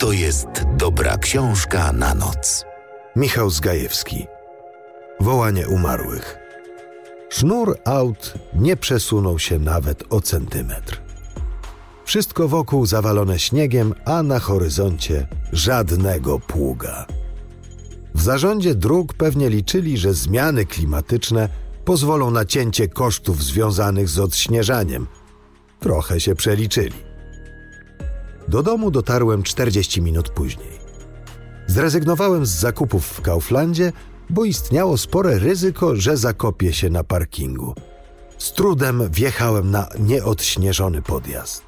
to jest dobra książka na noc. Michał Zgajewski. Wołanie umarłych. Sznur aut nie przesunął się nawet o centymetr. Wszystko wokół zawalone śniegiem, a na horyzoncie żadnego pługa. W zarządzie dróg pewnie liczyli, że zmiany klimatyczne pozwolą na cięcie kosztów związanych z odśnieżaniem. Trochę się przeliczyli. Do domu dotarłem 40 minut później. Zrezygnowałem z zakupów w Kauflandzie, bo istniało spore ryzyko, że zakopię się na parkingu. Z trudem wjechałem na nieodśnieżony podjazd.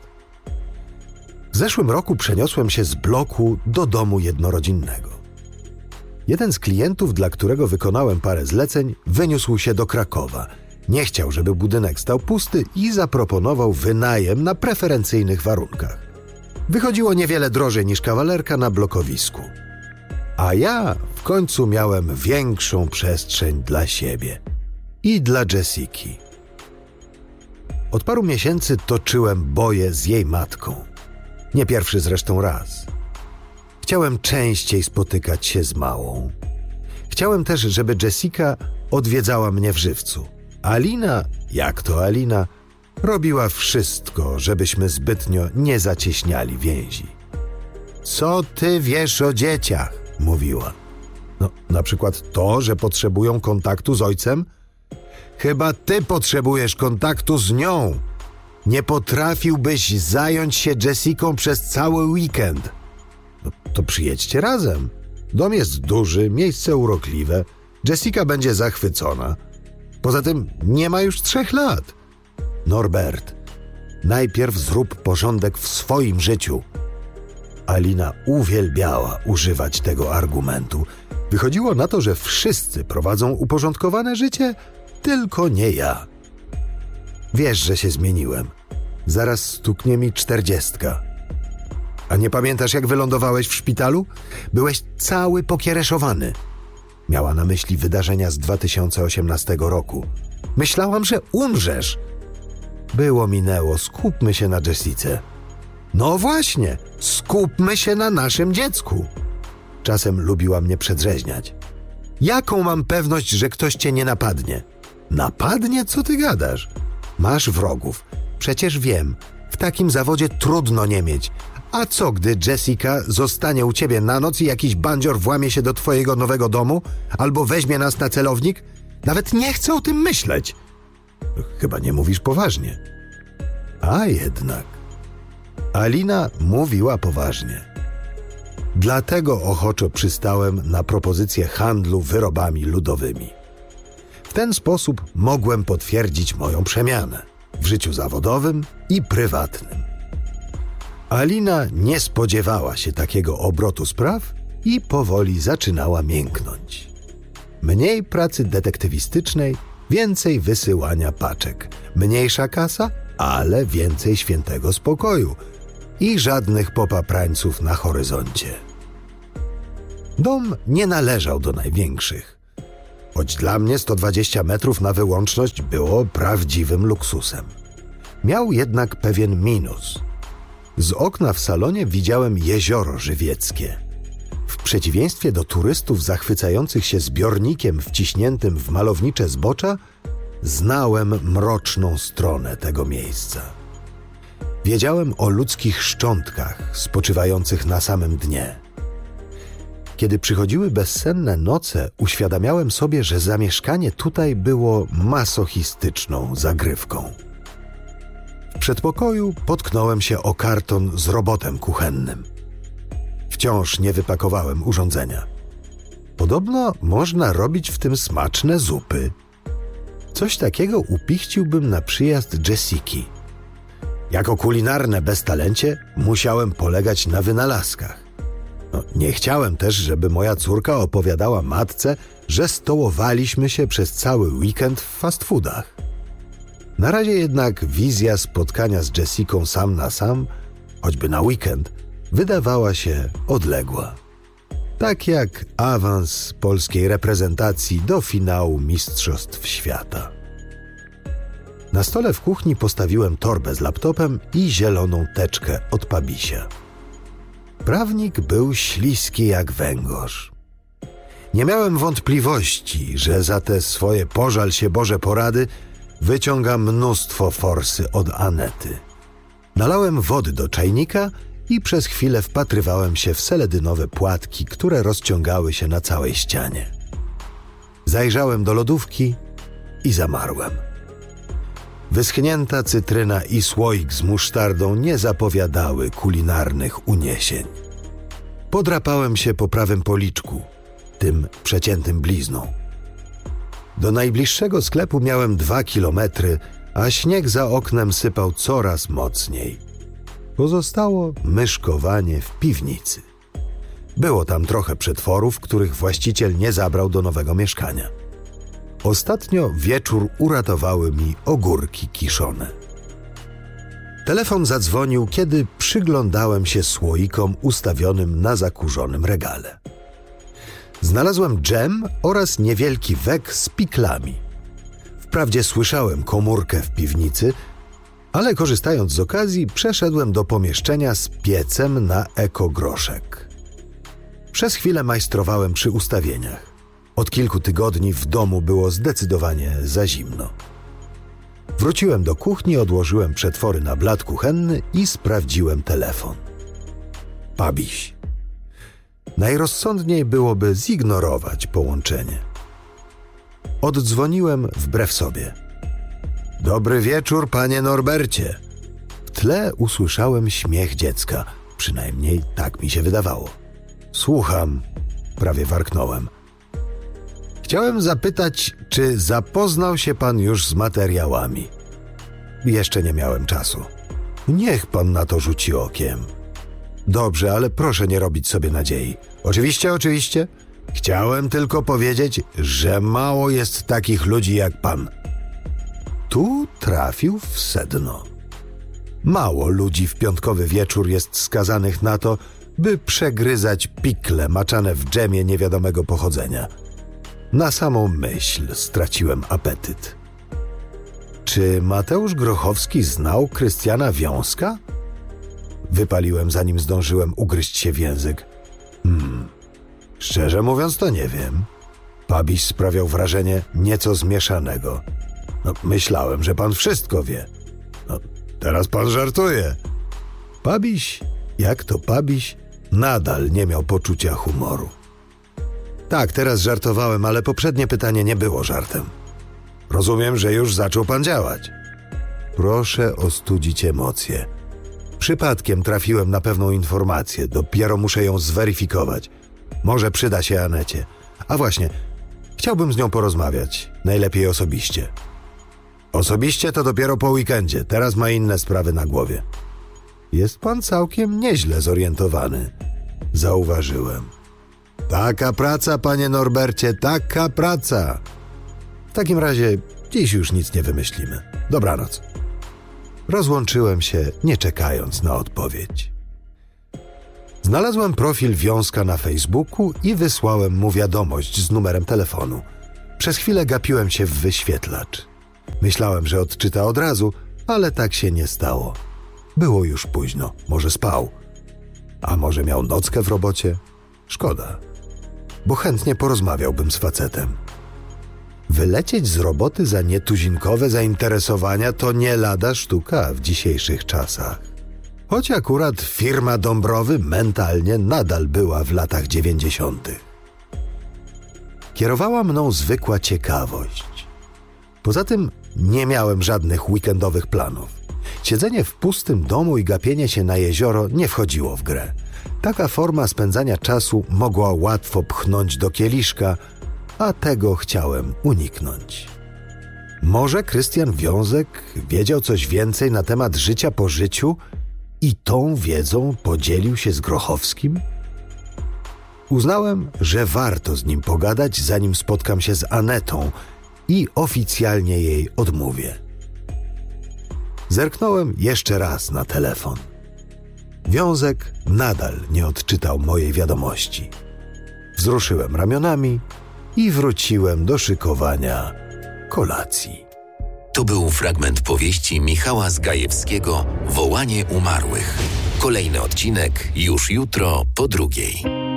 W zeszłym roku przeniosłem się z bloku do domu jednorodzinnego. Jeden z klientów, dla którego wykonałem parę zleceń, wyniósł się do Krakowa. Nie chciał, żeby budynek stał pusty i zaproponował wynajem na preferencyjnych warunkach. Wychodziło niewiele drożej niż kawalerka na blokowisku. A ja w końcu miałem większą przestrzeń dla siebie i dla Jessiki. Od paru miesięcy toczyłem boje z jej matką. Nie pierwszy zresztą raz. Chciałem częściej spotykać się z małą. Chciałem też, żeby Jessica odwiedzała mnie w żywcu. Alina, jak to Alina, robiła wszystko, żebyśmy zbytnio nie zacieśniali więzi. Co ty wiesz o dzieciach? Mówiła. No, na przykład to, że potrzebują kontaktu z ojcem? Chyba ty potrzebujesz kontaktu z nią. Nie potrafiłbyś zająć się Jessicą przez cały weekend. No, to przyjedźcie razem. Dom jest duży, miejsce urokliwe. Jessica będzie zachwycona. Poza tym nie ma już 3 lat. Norbert, najpierw zrób porządek w swoim życiu. Alina uwielbiała używać tego argumentu. Wychodziło na to, że wszyscy prowadzą uporządkowane życie, tylko nie ja. Wiesz, że się zmieniłem. Zaraz stuknie mi 40. A nie pamiętasz, jak wylądowałeś w szpitalu? Byłeś cały pokiereszowany. Miała na myśli wydarzenia z 2018 roku. Myślałam, że umrzesz. Było minęło, skupmy się na Jessice. No właśnie, skupmy się na naszym dziecku. Czasem lubiła mnie przedrzeźniać. Jaką mam pewność, że ktoś cię nie napadnie? Napadnie? Co ty gadasz? Masz wrogów. Przecież wiem, w takim zawodzie trudno nie mieć. A co, gdy Jessica zostanie u ciebie na noc i jakiś bandzior włamie się do twojego nowego domu? Albo weźmie nas na celownik? Nawet nie chcę o tym myśleć. Chyba nie mówisz poważnie. A jednak. Alina mówiła poważnie. Dlatego ochoczo przystałem na propozycję handlu wyrobami ludowymi. W ten sposób mogłem potwierdzić moją przemianę w życiu zawodowym i prywatnym. Alina nie spodziewała się takiego obrotu spraw i powoli zaczynała mięknąć. Mniej pracy detektywistycznej, więcej wysyłania paczek. Mniejsza kasa, ale więcej świętego spokoju i żadnych popaprańców na horyzoncie. Dom nie należał do największych. Choć dla mnie 120 metrów na wyłączność było prawdziwym luksusem. Miał jednak pewien minus. Z okna w salonie widziałem jezioro żywieckie. W przeciwieństwie do turystów zachwycających się zbiornikiem wciśniętym w malownicze zbocza, znałem mroczną stronę tego miejsca. Wiedziałem o ludzkich szczątkach spoczywających na samym dnie. Kiedy przychodziły bezsenne noce, uświadamiałem sobie, że zamieszkanie tutaj było masochistyczną zagrywką. W przedpokoju potknąłem się o karton z robotem kuchennym. Wciąż nie wypakowałem urządzenia. Podobno można robić w tym smaczne zupy. Coś takiego upichciłbym na przyjazd Jessiki. Jako kulinarne beztalencie musiałem polegać na wynalazkach. Nie chciałem też, żeby moja córka opowiadała matce, że stołowaliśmy się przez cały weekend w fast foodach. Na razie jednak wizja spotkania z Jessiką sam na sam, choćby na weekend, wydawała się odległa. Tak jak awans polskiej reprezentacji do finału Mistrzostw Świata. Na stole w kuchni postawiłem torbę z laptopem i zieloną teczkę od Pabisia. Prawnik był śliski jak węgorz. Nie miałem wątpliwości, że za te swoje pożal się Boże porady wyciąga mnóstwo forsy od Anety. Nalałem wody do czajnika i przez chwilę wpatrywałem się w seledynowe płatki, które rozciągały się na całej ścianie. Zajrzałem do lodówki i zamarłem. Wyschnięta cytryna i słoik z musztardą nie zapowiadały kulinarnych uniesień. Podrapałem się po prawym policzku, tym przeciętym blizną. Do najbliższego sklepu miałem 2 kilometry, a śnieg za oknem sypał coraz mocniej. Pozostało myszkowanie w piwnicy. Było tam trochę przetworów, których właściciel nie zabrał do nowego mieszkania. Ostatnio wieczór uratowały mi ogórki kiszone. Telefon zadzwonił, kiedy przyglądałem się słoikom ustawionym na zakurzonym regale. Znalazłem dżem oraz niewielki wek z piklami. Wprawdzie słyszałem komórkę w piwnicy, ale korzystając z okazji przeszedłem do pomieszczenia z piecem na ekogroszek. Przez chwilę majstrowałem przy ustawieniach. Od kilku tygodni w domu było zdecydowanie za zimno. Wróciłem do kuchni, odłożyłem przetwory na blat kuchenny i sprawdziłem telefon. Pabiś. Najrozsądniej byłoby zignorować połączenie. Oddzwoniłem wbrew sobie. Dobry wieczór, panie Norbercie. W tle usłyszałem śmiech dziecka, przynajmniej tak mi się wydawało. Słucham, prawie warknąłem. Chciałem zapytać, czy zapoznał się pan już z materiałami? Jeszcze nie miałem czasu. Niech pan na to rzuci okiem. Dobrze, ale proszę nie robić sobie nadziei. Oczywiście. Chciałem tylko powiedzieć, że mało jest takich ludzi jak pan. Tu trafił w sedno. Mało ludzi w piątkowy wieczór jest skazanych na to, by przegryzać pikle maczane w dżemie niewiadomego pochodzenia. Na samą myśl straciłem apetyt. Czy Mateusz Grochowski znał Krystiana Wiązka? Wypaliłem, zanim zdążyłem ugryźć się w język. Szczerze mówiąc, to nie wiem. Pabiś sprawiał wrażenie nieco zmieszanego. Myślałem, że pan wszystko wie. Teraz pan żartuje. Pabiś, jak to Pabiś, nadal nie miał poczucia humoru. Tak, teraz żartowałem, ale poprzednie pytanie nie było żartem. Rozumiem, że już zaczął pan działać. Proszę ostudzić emocje. Przypadkiem trafiłem na pewną informację, dopiero muszę ją zweryfikować. Może przyda się Anecie. A właśnie, chciałbym z nią porozmawiać, najlepiej osobiście. Osobiście to dopiero po weekendzie, teraz ma inne sprawy na głowie. Jest pan całkiem nieźle zorientowany, zauważyłem. Taka praca, panie Norbercie, taka praca. W takim razie dziś już nic nie wymyślimy. Dobranoc. Rozłączyłem się, nie czekając na odpowiedź. Znalazłem profil Wiązka na Facebooku i wysłałem mu wiadomość z numerem telefonu. Przez chwilę gapiłem się w wyświetlacz. Myślałem, że odczyta od razu, ale tak się nie stało. Było już późno, może spał. A może miał nockę w robocie? Szkoda, bo chętnie porozmawiałbym z facetem. Wylecieć z roboty za nietuzinkowe zainteresowania to nie lada sztuka w dzisiejszych czasach. Choć akurat firma Dąbrowy mentalnie nadal była w latach 90. Kierowała mną zwykła ciekawość. Poza tym nie miałem żadnych weekendowych planów. Siedzenie w pustym domu i gapienie się na jezioro nie wchodziło w grę. Taka forma spędzania czasu mogła łatwo pchnąć do kieliszka, a tego chciałem uniknąć. Może Krystian Wiązek wiedział coś więcej na temat życia po życiu i tą wiedzą podzielił się z Grochowskim? Uznałem, że warto z nim pogadać, zanim spotkam się z Anetą i oficjalnie jej odmówię. Zerknąłem jeszcze raz na telefon. Wiązek nadal nie odczytał mojej wiadomości. Wzruszyłem ramionami i wróciłem do szykowania kolacji. To był fragment powieści Michała Zgajewskiego „Wołanie umarłych”. Kolejny odcinek już jutro po 2:00.